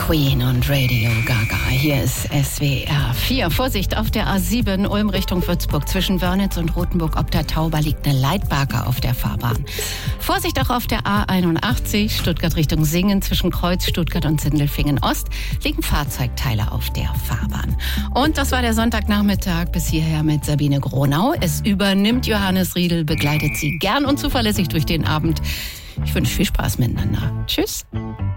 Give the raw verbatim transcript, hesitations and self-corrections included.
Queen und Radio Gaga. Hier ist S W R vier. Vorsicht auf der A sieben Ulm Richtung Würzburg. Zwischen Wörnitz und Rothenburg ob der Tauber liegt eine Leitbarke auf der Fahrbahn. Vorsicht auch auf der A einundachtzig Stuttgart Richtung Singen. Zwischen Kreuz, Stuttgart und Sindelfingen Ost liegen Fahrzeugteile auf der Fahrbahn. Und das war der Sonntagnachmittag bis hierher mit Sabine Gronau. Es übernimmt Johannes Riedl, begleitet Sie gern und zuverlässig durch den Abend. Ich wünsche viel Spaß miteinander. Tschüss.